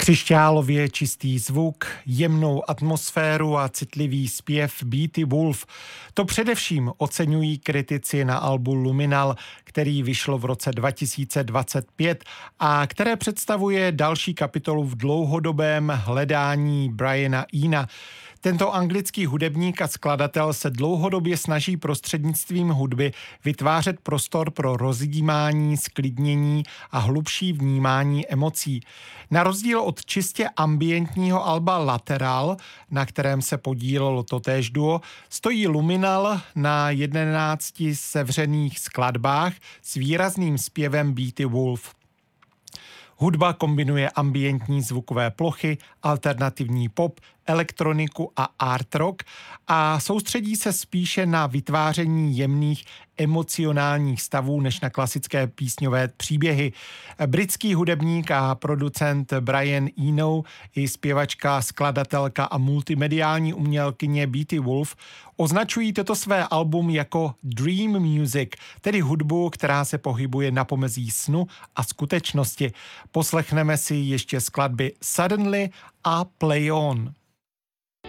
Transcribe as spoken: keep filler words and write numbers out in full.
Křišťálově čistý zvuk, jemnou atmosféru a citlivý zpěv Beatty Wolf. To především oceňují kritici na albu Luminal, který vyšlo v roce dva tisíce dvacet pět a které představuje další kapitolu v dlouhodobém hledání Briana Ena. Tento anglický hudebník a skladatel se dlouhodobě snaží prostřednictvím hudby vytvářet prostor pro rozjímání, sklidnění a hlubší vnímání emocí. Na rozdíl od čistě ambientního alba Lateral, na kterém se podílelo totéž duo, stojí Luminal na jedenácti sevřených skladbách s výrazným zpěvem Beatty Wolf. Hudba kombinuje ambientní zvukové plochy, alternativní pop, elektroniku a art rock a soustředí se spíše na vytváření jemných emocionálních stavů než na klasické písňové příběhy. Britský hudebník a producent Brian Eno i zpěvačka, skladatelka a multimediální umělkyně Beatty Wolf označují toto své album jako dream music, tedy hudbu, která se pohybuje na pomezí snu a skutečnosti. Poslechneme si ještě skladby Suddenly a Play On.